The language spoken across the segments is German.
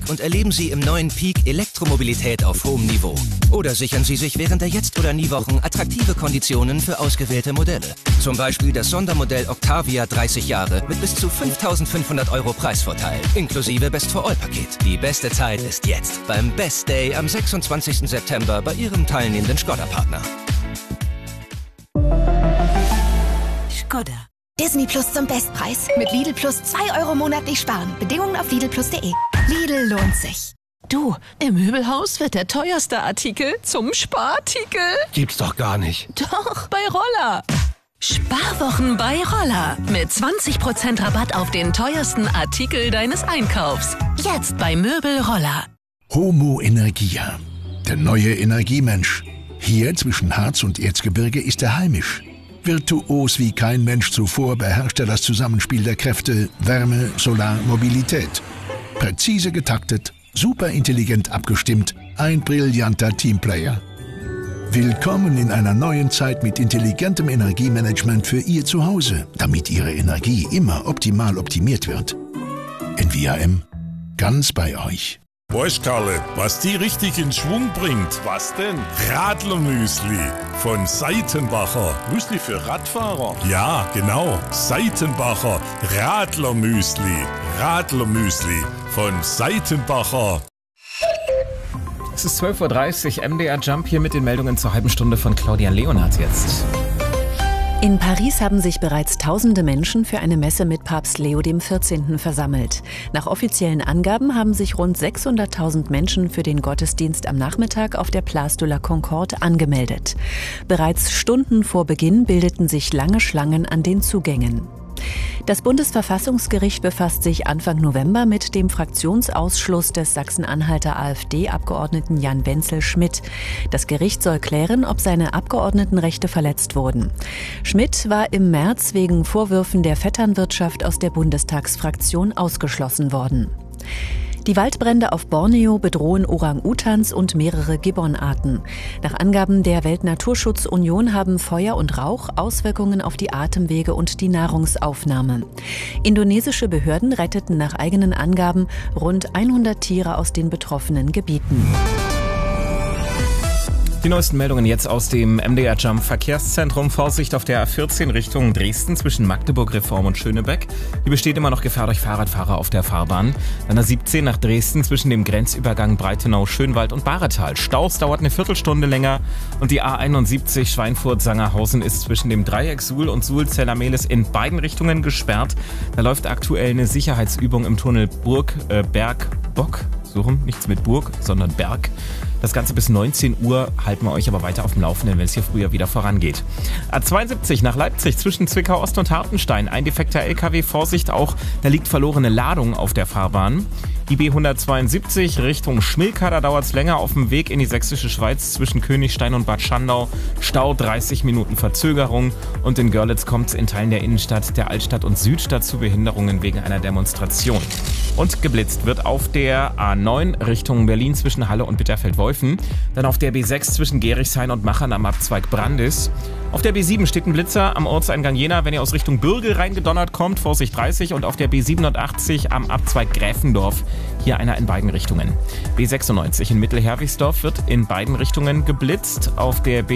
Zeit und erleben Sie im neuen Peak Elektromobilität auf hohem Niveau. Oder sichern Sie sich während der Jetzt- oder Nie-Wochen attraktive Konditionen für ausgewählte Modelle. Zum Beispiel das Sondermodell Octavia 30 Jahre mit bis zu 5.500 € Preisvorteil, inklusive Best-for-All-Paket. Die beste Zeit ist jetzt beim Best Day am 26. September bei Ihrem teilnehmenden Škoda-Partner. Škoda. Disney Plus zum Bestpreis. Mit Lidl Plus 2 € monatlich sparen. Bedingungen auf lidlplus.de. Lidl lohnt sich. Du, im Möbelhaus wird der teuerste Artikel zum Sparartikel. Gibt's doch gar nicht. Doch, bei Roller. Sparwochen bei Roller. Mit 20% Rabatt auf den teuersten Artikel deines Einkaufs. Jetzt bei Möbel Roller. Homo Energia. Der neue Energiemensch. Hier zwischen Harz und Erzgebirge ist er heimisch. Virtuos wie kein Mensch zuvor beherrscht er das Zusammenspiel der Kräfte Wärme, Solar, Mobilität. Präzise getaktet, super intelligent abgestimmt, ein brillanter Teamplayer. Willkommen in einer neuen Zeit mit intelligentem Energiemanagement für Ihr Zuhause, damit Ihre Energie immer optimal optimiert wird. NVIM, ganz bei euch. Weißt Karle, was die richtig in Schwung bringt? Was denn? Radlermüsli von Seitenbacher. Müsli für Radfahrer? Ja, genau. Seitenbacher Radlermüsli. Radlermüsli von Seitenbacher. Es ist 12:30 Uhr, MDR Jump hier mit den Meldungen zur halben Stunde von Claudia Leonhardt jetzt. In Paris haben sich bereits tausende Menschen für eine Messe mit Papst Leo XIV. Versammelt. Nach offiziellen Angaben haben sich rund 600.000 Menschen für den Gottesdienst am Nachmittag auf der Place de la Concorde angemeldet. Bereits Stunden vor Beginn bildeten sich lange Schlangen an den Zugängen. Das Bundesverfassungsgericht befasst sich Anfang November mit dem Fraktionsausschluss des Sachsen-Anhalter AfD-Abgeordneten Jan Wenzel-Schmidt. Das Gericht soll klären, ob seine Abgeordnetenrechte verletzt wurden. Schmidt war im März wegen Vorwürfen der Vetternwirtschaft aus der Bundestagsfraktion ausgeschlossen worden. Die Waldbrände auf Borneo bedrohen Orang-Utans und mehrere Gibbonarten. Nach Angaben der Weltnaturschutzunion haben Feuer und Rauch Auswirkungen auf die Atemwege und die Nahrungsaufnahme. Indonesische Behörden retteten nach eigenen Angaben rund 100 Tiere aus den betroffenen Gebieten. Die neuesten Meldungen jetzt aus dem MDR Jump Verkehrszentrum. Vorsicht auf der A14 Richtung Dresden zwischen Magdeburg, Reform und Schönebeck. Hier besteht immer noch Gefahr durch Fahrradfahrer auf der Fahrbahn. Dann A17 nach Dresden zwischen dem Grenzübergang Breitenau, Schönwald und Bahretal. Staus dauert eine Viertelstunde länger. Und die A71 Schweinfurt-Sangerhausen ist zwischen dem Dreieck Suhl und Suhl-Zella-Mehlis in beiden Richtungen gesperrt. Da läuft aktuell eine Sicherheitsübung im Tunnel Berg-Bock. So rum, nichts mit Burg, sondern Berg. Das Ganze bis 19 Uhr halten wir euch aber weiter auf dem Laufenden, wenn es hier früher wieder vorangeht. A72 nach Leipzig zwischen Zwickau Ost und Hartenstein. Ein defekter LKW, Vorsicht auch, da liegt verlorene Ladung auf der Fahrbahn. Die B172 Richtung Schmilka, da dauert es länger auf dem Weg in die sächsische Schweiz zwischen Königstein und Bad Schandau. Stau, 30 Minuten Verzögerung. Und in Görlitz kommt es in Teilen der Innenstadt, der Altstadt und Südstadt zu Behinderungen wegen einer Demonstration. Und geblitzt wird auf der A9 Richtung Berlin zwischen Halle und Bitterfeld-Wolfen. Dann auf der B6 zwischen Gerichshain und Machern am Abzweig Brandis. Auf der B7 steht ein Blitzer am Ortseingang Jena, wenn ihr aus Richtung Bürgel reingedonnert kommt, Vorsicht 30. Und auf der B87 am Abzweig Gräfendorf. Hier einer in beiden Richtungen. B96 in Mittelherwigsdorf wird in beiden Richtungen geblitzt. Auf der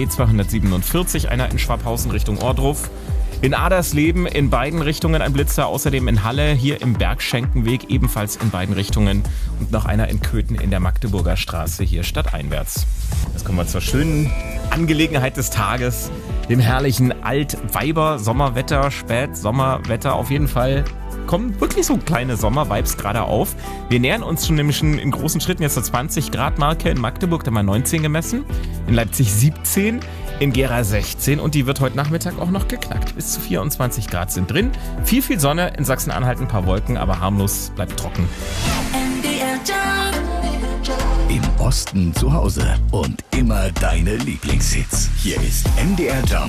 B247 einer in Schwabhausen Richtung Ohrdruf. In Adersleben in beiden Richtungen ein Blitzer, außerdem in Halle, hier im Bergschenkenweg ebenfalls in beiden Richtungen und noch einer in Köthen in der Magdeburger Straße, hier stadteinwärts. Jetzt kommen wir zur schönen Angelegenheit des Tages, dem herrlichen Altweiber-Sommerwetter, Spätsommerwetter auf jeden Fall. Kommen wirklich so kleine Sommer-Vibes gerade auf. Wir nähern uns schon nämlich in großen Schritten jetzt zur 20-Grad-Marke. In Magdeburg haben wir 19 gemessen, in Leipzig 17, in Gera 16 und die wird heute Nachmittag auch noch geknackt. Bis zu 24 Grad sind drin. Viel Sonne, in Sachsen-Anhalt ein paar Wolken, aber harmlos, bleibt trocken. Im Osten zu Hause und immer deine Lieblingshits. Hier ist MDR Jump